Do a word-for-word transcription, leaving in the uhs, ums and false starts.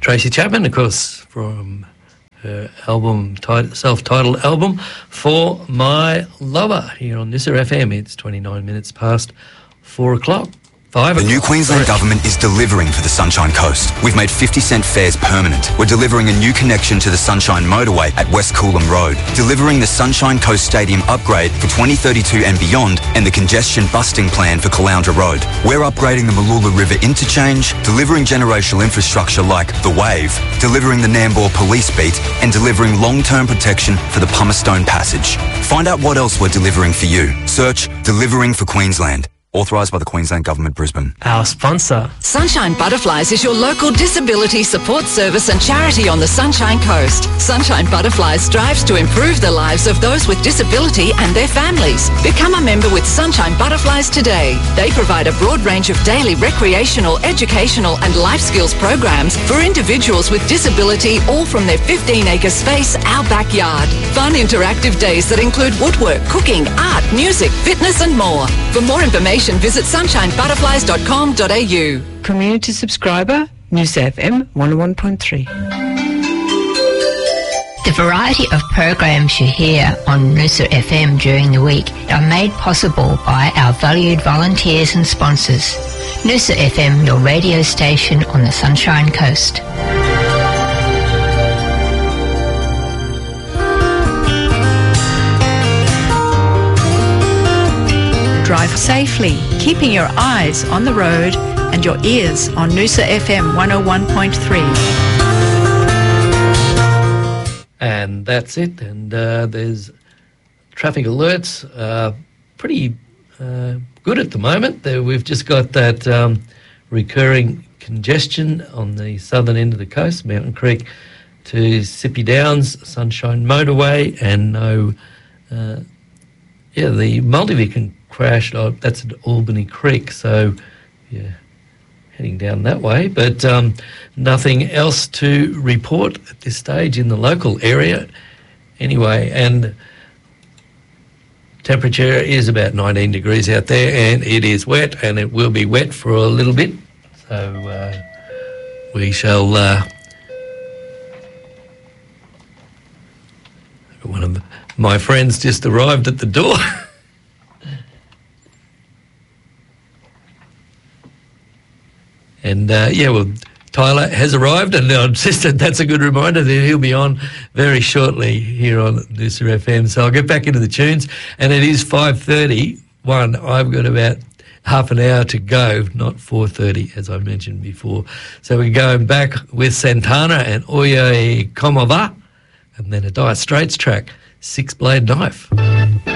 Tracy Chapman, of course, from her album, self-titled album, For My Lover, here on Noosa F M. It's twenty-nine minutes past four o'clock. Five the new Queensland Sorry. Government is delivering for the Sunshine Coast. We've made fifty cent fares permanent. We're delivering a new connection to the Sunshine Motorway at West Coolum Road, delivering the Sunshine Coast Stadium upgrade for twenty thirty-two and beyond, and the congestion busting plan for Caloundra Road. We're upgrading the Mooloola River interchange, delivering generational infrastructure like the Wave, delivering the Nambour Police Beat, and delivering long-term protection for the Pumicestone Passage. Find out what else we're delivering for you. Search Delivering for Queensland. Authorised by the Queensland Government, Brisbane. Our sponsor. Sunshine Butterflies is your local disability support service and charity on the Sunshine Coast. Sunshine Butterflies strives to improve the lives of those with disability and their families. Become a member with Sunshine Butterflies today. They provide a broad range of daily recreational, educational and life skills programs for individuals with disability, all from their fifteen acre space, our backyard. Fun interactive days that include woodwork, cooking, art, music, fitness and more. For more information, visit sunshine butterflies dot com dot a u. Community subscriber, Noosa F M one oh one point three. The variety of programs you hear on Noosa F M during the week are made possible by our valued volunteers and sponsors. Noosa F M, your radio station on the Sunshine Coast. Drive safely, keeping your eyes on the road and your ears on Noosa F M one oh one point three. And that's it. And uh, there's traffic alerts, uh, pretty uh, good at the moment. There, we've just got that um, recurring congestion on the southern end of the coast, Mountain Creek to Sippy Downs, Sunshine Motorway, and no, uh, yeah, the multi-vehicle crashed. Oh, that's at Albany Creek, so yeah, heading down that way. But um, nothing else to report at this stage in the local area anyway. And temperature is about nineteen degrees out there, and it is wet, and it will be wet for a little bit. So uh, we shall... Uh, one of my friends just arrived at the door. And, uh, yeah, well, Tyler has arrived, and I insisted that's a good reminder that he'll be on very shortly here on Noosa F M. So I'll get back into the tunes, and it is five thirty-one. I've got about half an hour to go, not four thirty, as I mentioned before. So we're going back with Santana and Oye Como Va, and then a Dire Straits track, Six Blade Knife.